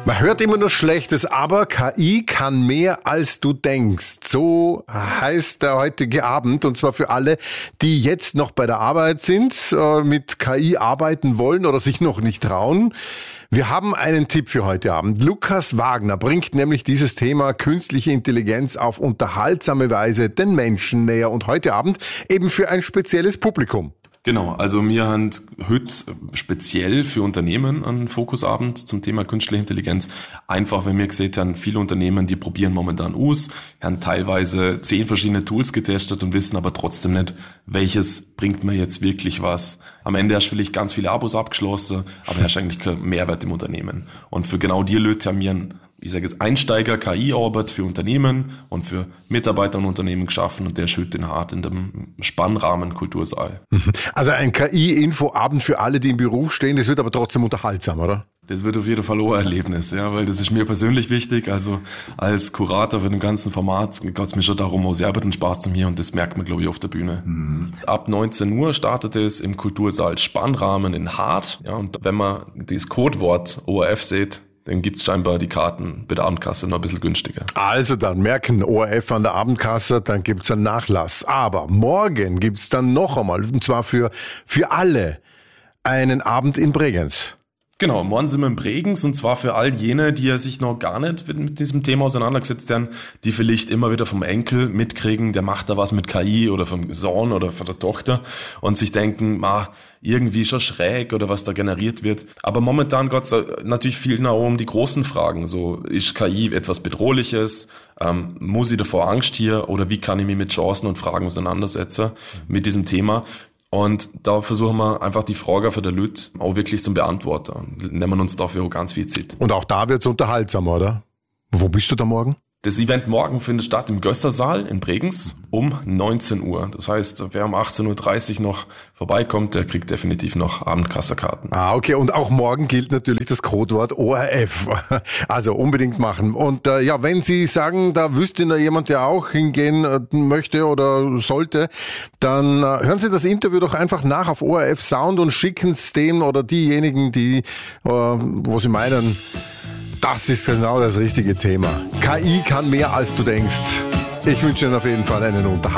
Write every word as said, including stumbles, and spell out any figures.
Man hört immer nur Schlechtes, aber K I kann mehr als du denkst. So heißt der heutige Abend, und zwar für alle, die jetzt noch bei der Arbeit sind, mit K I arbeiten wollen oder sich noch nicht trauen. Wir haben einen Tipp für heute Abend. Lukas Wagner bringt nämlich dieses Thema künstliche Intelligenz auf unterhaltsame Weise den Menschen näher, und heute Abend eben für ein spezielles Publikum. Genau, also wir haben heute speziell für Unternehmen einen Fokusabend zum Thema künstliche Intelligenz. Einfach, wenn wir gesehen haben, viele Unternehmen, die probieren momentan aus, haben teilweise zehn verschiedene Tools getestet und wissen aber trotzdem nicht, welches bringt mir jetzt wirklich was. Am Ende hast du vielleicht ganz viele Abos abgeschlossen, aber hast eigentlich keinen Mehrwert im Unternehmen. Und für genau die Leute haben wir einen, ich sage jetzt, Einsteiger-K I-Arbeit für Unternehmen und für Mitarbeiter und Unternehmen geschaffen, und der schüttet den hart in dem Spannrahmen Kultursaal. Also ein K I-Infoabend für alle, die im Beruf stehen, das wird aber trotzdem unterhaltsam, oder? Das wird auf jeden Fall auch ein Erlebnis, ja, weil das ist mir persönlich wichtig. Also als Kurator für den ganzen Format geht es mir schon darum, auch selber den Spaß zu mir, und das merkt man, glaube ich, auf der Bühne. Mhm. Ab neunzehn Uhr startet es im Kultursaal Spannrahmen in Hart. Ja, und wenn man das Codewort O R F sieht, dann gibt's scheinbar die Karten bei der Abendkasse noch ein bisschen günstiger. Also dann merken, O R F an der Abendkasse, dann gibt's einen Nachlass. Aber morgen gibt's dann noch einmal, und zwar für, für alle, einen Abend in Bregenz. Genau, morgen sind wir in Bregenz, und zwar für all jene, die ja sich noch gar nicht mit diesem Thema auseinandergesetzt haben, die vielleicht immer wieder vom Enkel mitkriegen, der macht da was mit K I, oder vom Sohn oder von der Tochter, und sich denken, ah, irgendwie schon schräg oder was da generiert wird. Aber momentan geht's natürlich viel noch um die großen Fragen. So, ist K I etwas Bedrohliches? Ähm, muss ich davor Angst hier? Oder wie kann ich mich mit Chancen und Fragen auseinandersetzen mit diesem Thema? Und da versuchen wir einfach die Frage für die Leute auch wirklich zu beantworten. Nehmen uns dafür auch ganz viel Zeit. Und auch da wird's unterhaltsam, oder? Wo bist du da morgen? Das Event morgen findet statt im Gössersaal in Bregenz um neunzehn Uhr. Das heißt, wer um achtzehn Uhr dreißig noch vorbeikommt, der kriegt definitiv noch Abendkasserkarten. Ah, okay. Und auch morgen gilt natürlich das Codewort O R F. Also unbedingt machen. Und äh, ja, wenn Sie sagen, da wüsste noch jemand, der auch hingehen äh, möchte oder sollte, dann äh, hören Sie das Interview doch einfach nach auf O R F Sound und schicken es dem oder diejenigen, die, äh, wo Sie meinen, das ist genau das richtige Thema. K I kann mehr als du denkst. Ich wünsche Ihnen auf jeden Fall einen Unterhalt.